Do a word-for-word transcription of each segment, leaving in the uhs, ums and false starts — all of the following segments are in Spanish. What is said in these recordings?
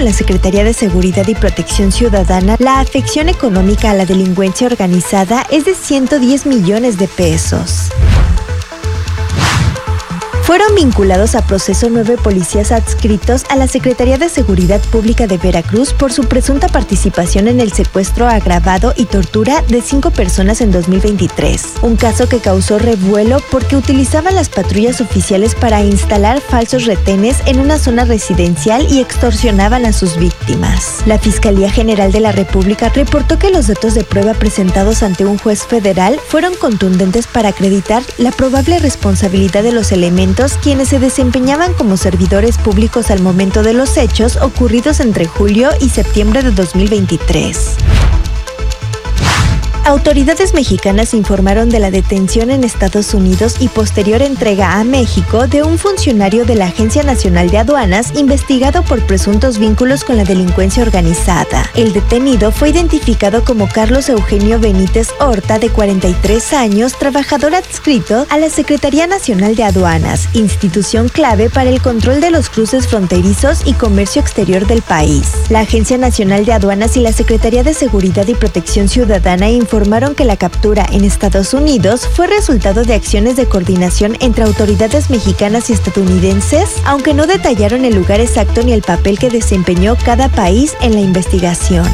la Secretaría de Seguridad y Protección Ciudadana, la afección económica a la delincuencia organizada es de ciento diez millones de pesos. Fueron vinculados a proceso nueve policías adscritos a la Secretaría de Seguridad Pública de Veracruz por su presunta participación en el secuestro agravado y tortura de cinco personas en dos mil veintitrés. Un caso que causó revuelo porque utilizaban las patrullas oficiales para instalar falsos retenes en una zona residencial y extorsionaban a sus víctimas. La Fiscalía General de la República reportó que los datos de prueba presentados ante un juez federal fueron contundentes para acreditar la probable responsabilidad de los elementos quienes se desempeñaban como servidores públicos al momento de los hechos ocurridos entre julio y septiembre de dos mil veintitrés. Autoridades mexicanas informaron de la detención en Estados Unidos y posterior entrega a México de un funcionario de la Agencia Nacional de Aduanas investigado por presuntos vínculos con la delincuencia organizada. El detenido fue identificado como Carlos Eugenio Benítez Horta, de cuarenta y tres años, trabajador adscrito a la Secretaría Nacional de Aduanas, institución clave para el control de los cruces fronterizos y comercio exterior del país. La Agencia Nacional de Aduanas y la Secretaría de Seguridad y Protección Ciudadana informaron informaron que la captura en Estados Unidos fue resultado de acciones de coordinación entre autoridades mexicanas y estadounidenses, aunque no detallaron el lugar exacto ni el papel que desempeñó cada país en la investigación.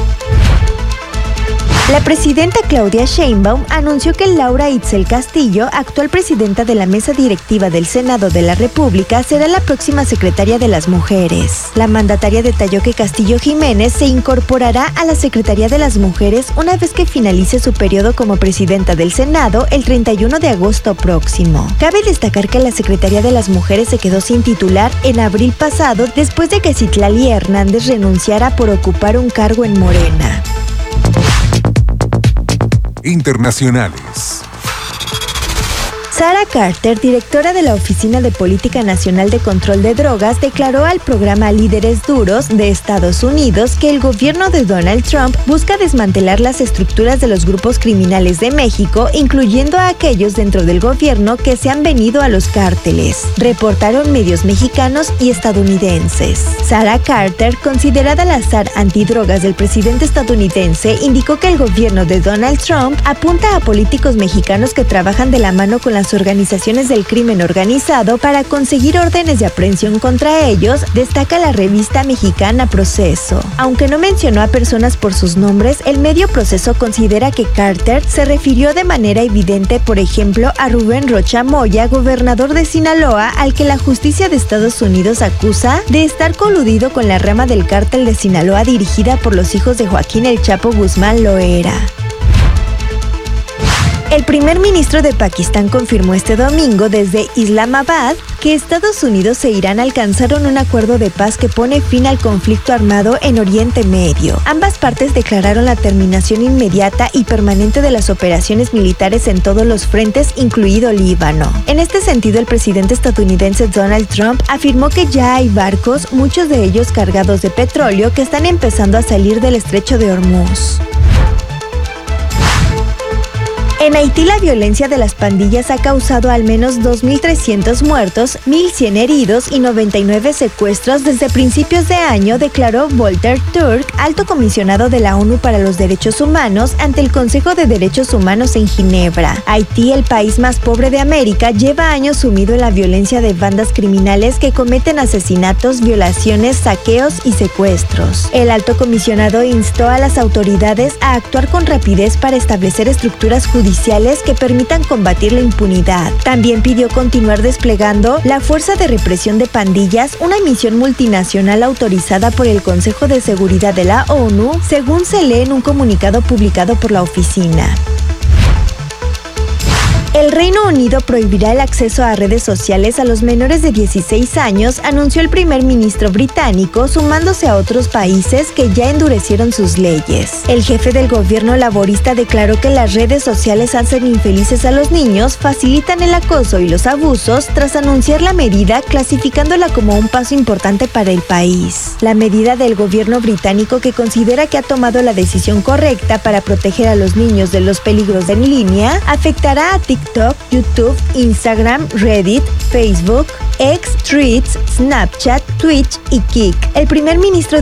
La presidenta Claudia Sheinbaum anunció que Laura Itzel Castillo, actual presidenta de la mesa directiva del Senado de la República, será la próxima secretaria de las Mujeres. La mandataria detalló que Castillo Jiménez se incorporará a la Secretaría de las Mujeres una vez que finalice su periodo como presidenta del Senado el treinta y uno de agosto próximo. Cabe destacar que la Secretaría de las Mujeres se quedó sin titular en abril pasado después de que Citlali Hernández renunciara por ocupar un cargo en Morena. Internacionales. Sarah Carter, directora de la Oficina de Política Nacional de Control de Drogas, declaró al programa Líderes Duros de Estados Unidos que el gobierno de Donald Trump busca desmantelar las estructuras de los grupos criminales de México, incluyendo a aquellos dentro del gobierno que se han venido a los cárteles, reportaron medios mexicanos y estadounidenses. Sarah Carter, considerada la zar antidrogas del presidente estadounidense, indicó que el gobierno de Donald Trump apunta a políticos mexicanos que trabajan de la mano con las organizaciones del crimen organizado para conseguir órdenes de aprehensión contra ellos, destaca la revista mexicana Proceso. Aunque no mencionó a personas por sus nombres, el medio Proceso considera que Carter se refirió de manera evidente, por ejemplo, a Rubén Rocha Moya, gobernador de Sinaloa, al que la justicia de Estados Unidos acusa de estar coludido con la rama del cártel de Sinaloa dirigida por los hijos de Joaquín El Chapo Guzmán Loera. El primer ministro de Pakistán confirmó este domingo desde Islamabad que Estados Unidos e Irán alcanzaron un acuerdo de paz que pone fin al conflicto armado en Oriente Medio. Ambas partes declararon la terminación inmediata y permanente de las operaciones militares en todos los frentes, incluido Líbano. En este sentido, el presidente estadounidense Donald Trump afirmó que ya hay barcos, muchos de ellos cargados de petróleo, que están empezando a salir del estrecho de Hormuz. En Haití, la violencia de las pandillas ha causado al menos dos mil trescientos muertos, mil cien heridos y noventa y nueve secuestros desde principios de año, declaró Volker Turk, alto comisionado de la ONU para los Derechos Humanos, ante el Consejo de Derechos Humanos en Ginebra. Haití, el país más pobre de América, lleva años sumido en la violencia de bandas criminales que cometen asesinatos, violaciones, saqueos y secuestros. El alto comisionado instó a las autoridades a actuar con rapidez para establecer estructuras judiciales que permitan combatir la impunidad. También pidió continuar desplegando la Fuerza de Represión de Pandillas, una misión multinacional autorizada por el Consejo de Seguridad de la ONU, según se lee en un comunicado publicado por la oficina. El Reino Unido prohibirá el acceso a redes sociales a los menores de dieciséis años, anunció el primer ministro británico, sumándose a otros países que ya endurecieron sus leyes. El jefe del gobierno laborista declaró que las redes sociales hacen infelices a los niños, facilitan el acoso y los abusos, tras anunciar la medida, clasificándola como un paso importante para el país. La medida del gobierno británico, que considera que ha tomado la decisión correcta para proteger a los niños de los peligros en línea, afectará a TikTok, YouTube, Instagram, Reddit, Facebook, X, Threads, Snapchat, Twitch y Kik. El primer ministro